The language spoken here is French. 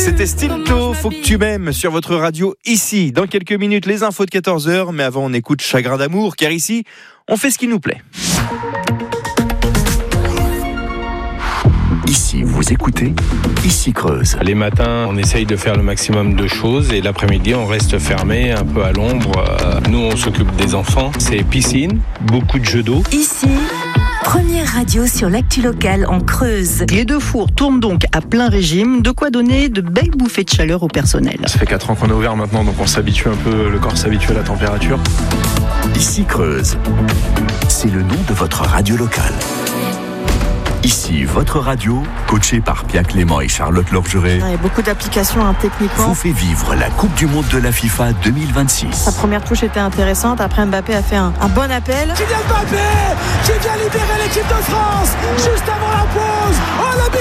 C'était Stilto, faut que tu m'aimes sur votre radio ici. Dans quelques minutes, les infos de 14h, mais avant on écoute Chagrin d'amour, car ici, on fait ce qui nous plaît. Ici, vous écoutez, ici Creuse. Les matins, on essaye de faire le maximum de choses et l'après-midi, on reste fermé, un peu à l'ombre. Nous, on s'occupe des enfants. C'est piscine, beaucoup de jeux d'eau. Ici, première radio sur l'actu locale en Creuse. Les deux fours tournent donc à plein régime, de quoi donner de belles bouffées de chaleur au personnel. Ça fait 4 ans qu'on est ouvert maintenant, donc on s'habitue un peu, le corps s'habitue à la température. Ici Creuse, c'est le nom de votre radio locale. Ici, votre radio, coachée par Pia Clément et Charlotte Lorgeret, Il y a beaucoup d'applications techniquement. vous fait vivre la Coupe du Monde de la FIFA 2026. Sa première touche était intéressante. Après, Mbappé a fait un bon appel. Kylian Mbappé qui vient libérer l'équipe de France juste avant la pause. Oh,